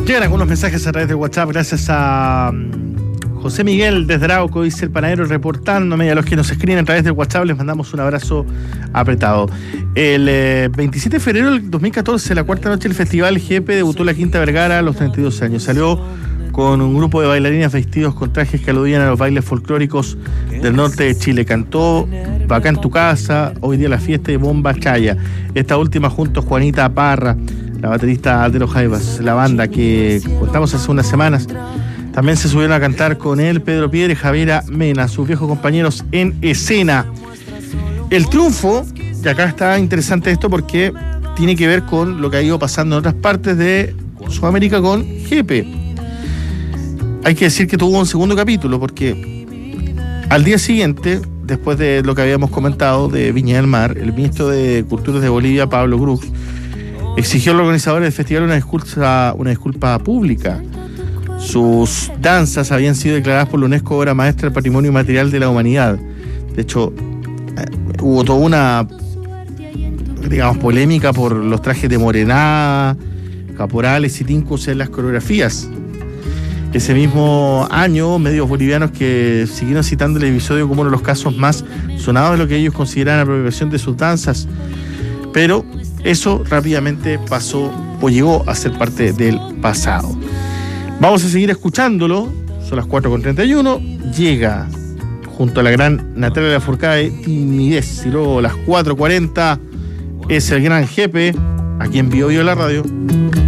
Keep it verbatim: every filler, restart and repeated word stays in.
Llegan algunos mensajes a través de WhatsApp gracias a um, José Miguel desde Arauco, dice el panadero reportándome, y a los que nos escriben a través del WhatsApp les mandamos un abrazo apretado. El eh, veintisiete de febrero del dos mil catorce, la cuarta noche del Festival G P, debutó la Quinta Vergara a los treinta y dos años. Salió con un grupo de bailarinas vestidos con trajes que aludían a los bailes folclóricos del norte de Chile. Cantó Acá en tu casa, Hoy día la fiesta de Bomba Chaya. Esta última junto a Juanita Parra, la baterista de los Jaivas, la banda que contamos hace unas semanas. También se subieron a cantar con él Pedro Piedra y Javiera Mena, sus viejos compañeros en escena. El triunfo, y acá está interesante esto porque tiene que ver con lo que ha ido pasando en otras partes de Sudamérica con G P. Hay que decir que tuvo un segundo capítulo porque al día siguiente, después de lo que habíamos comentado de Viña del Mar, el ministro de Cultura de Bolivia, Pablo Cruz, exigió a los organizadores del festival una disculpa, una disculpa pública. Sus danzas habían sido declaradas por la UNESCO obra maestra del patrimonio inmaterial de la humanidad. De hecho, eh, hubo toda una, digamos, polémica por los trajes de morenada, caporales y tincos en las coreografías. Ese mismo año, medios bolivianos que siguieron citando el episodio como uno de los casos más sonados de lo que ellos consideran apropiación de sus danzas. Pero eso rápidamente pasó o llegó a ser parte del pasado. Vamos a seguir escuchándolo. Son las cuatro con treinta y uno. Llega junto a la gran Natalia Lafourcade, Timidez. Y luego a las cuatro cuarenta es el gran G P, aquí en Bio Bio la radio.